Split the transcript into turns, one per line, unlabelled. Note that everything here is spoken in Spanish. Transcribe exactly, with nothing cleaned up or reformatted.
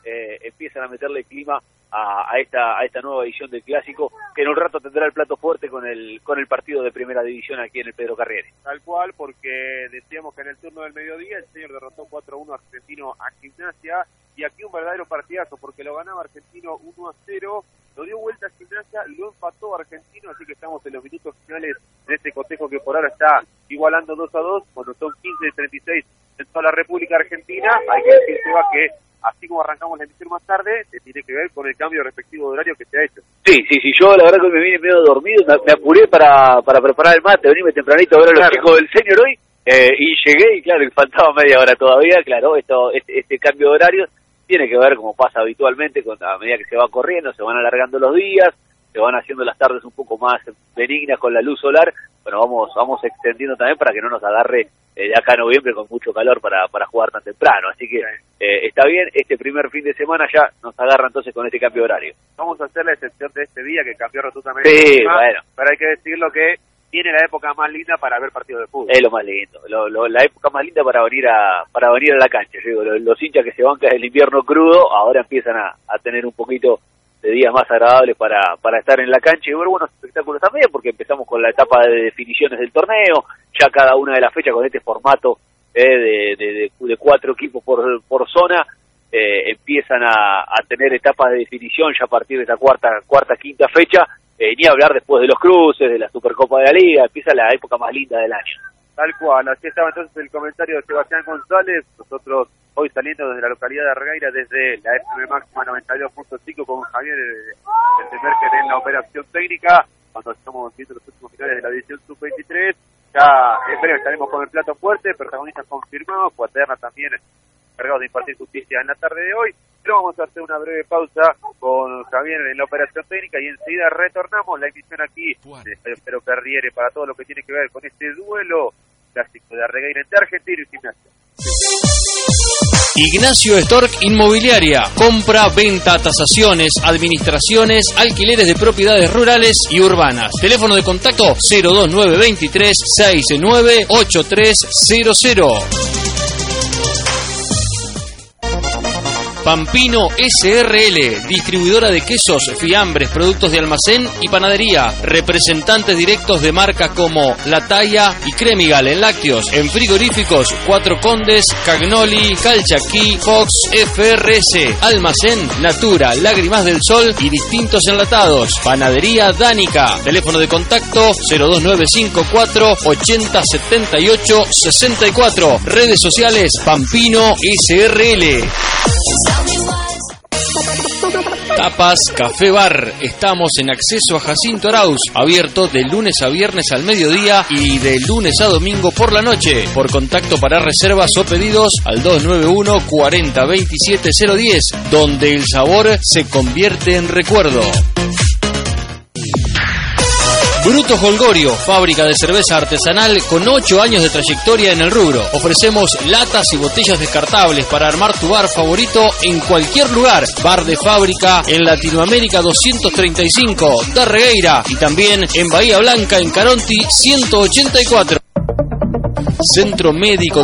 eh, empiezan a meterle clima a, a esta a esta nueva edición del Clásico, que en un rato tendrá el plato fuerte con el con el partido de Primera División aquí en el Pedro Carriere.
Tal cual, porque decíamos que en el turno del mediodía el señor derrotó cuatro a uno a Argentino a Gimnasia, y aquí un verdadero partidazo, porque lo ganaba Argentino uno a cero, lo dio vuelta a Gimnasia, lo empató Argentino, así que estamos en los minutos finales de este cotejo que por ahora está igualando dos a dos, cuando son quince de treinta y seis en toda la República Argentina. Hay que decir, Seba, que así como arrancamos la emisión más tarde, se tiene que ver con el cambio respectivo de horario que se ha hecho.
Sí, sí, sí, yo la verdad que me vine medio dormido, me, me apuré para, para preparar el mate, venirme tempranito a ver a los claro. chicos del senior hoy, eh, y llegué y claro, y faltaba media hora todavía, claro, esto este, este cambio de horario tiene que ver, como pasa habitualmente, con, a medida que se va corriendo, se van alargando los días, se van haciendo las tardes un poco más benignas con la luz solar. Bueno, vamos vamos extendiendo también para que no nos agarre eh, de acá a noviembre con mucho calor para, para jugar tan temprano. Así que eh, está bien, este primer fin de semana ya nos agarra entonces con este cambio de horario.
Vamos a hacer la excepción de este día que cambió rotundamente.
Sí, más, bueno.
Pero hay que decirlo que tiene la época más linda para ver partidos de fútbol.
Es lo más lindo, lo, lo, la época más linda para venir a para venir a la cancha. Yo digo, los, los hinchas que se bancan del invierno crudo ahora empiezan a, a tener un poquito de días más agradables para para estar en la cancha y ver buenos espectáculos también, porque empezamos con la etapa de definiciones del torneo, ya cada una de las fechas con este formato eh, de, de, de, de cuatro equipos por, por zona, eh, empiezan a, a tener etapas de definición ya a partir de esta cuarta, cuarta, quinta fecha. Eh, ni hablar después de los cruces, de la Supercopa de la Liga, empieza la época más linda del año.
Tal cual, así estaba entonces el comentario de Sebastián González, nosotros hoy saliendo desde la localidad de Arregueira, desde la F M máxima noventa y dos punto cinco con Javier, el primer que en la operación técnica, cuando estamos viendo los últimos finales de la división sub veintitrés, ya en breve estaremos con el plato fuerte, protagonistas confirmados, Cuaterna también encargado de impartir justicia en la tarde de hoy. Pero vamos a hacer una breve pausa con Javier en la operación técnica y enseguida retornamos la emisión aquí de Pedro Carriere para todo lo que tiene que ver con este duelo clásico de Arregueira entre Argentino y Gimnasia.
Ignacio Stork Inmobiliaria, compra, venta, tasaciones, administraciones, alquileres de propiedades rurales y urbanas. Teléfono de contacto cero dos nueve dos tres seis nueve ocho tres cero cero. Pampino S R L, distribuidora de quesos, fiambres, productos de almacén y panadería. Representantes directos de marcas como La Talla y Cremigal en lácteos. En frigoríficos, Cuatro Condes, Cagnoli, Calchaquí, Fox, F R S. Almacén, Natura, Lágrimas del Sol y distintos enlatados. Panadería Dánica. Teléfono de contacto cero dos nueve cinco cuatro ochenta setenta y ocho sesenta y cuatro. Redes sociales Pampino S R L. Tapas Café Bar. Estamos en acceso a Jacinto Arauz, abierto de lunes a viernes al mediodía y de lunes a domingo por la noche. Por contacto para reservas o pedidos al dos nueve uno cuarenta veintisiete cero diez, donde el sabor se convierte en recuerdo. Bruto Holgorio, fábrica de cerveza artesanal con ocho años de trayectoria en el rubro. Ofrecemos latas y botellas descartables para armar tu bar favorito en cualquier lugar. Bar de fábrica en Latinoamérica doscientos treinta y cinco, de Arregueira, y también en Bahía Blanca, en Caronti ciento ochenta y cuatro. Centro Médico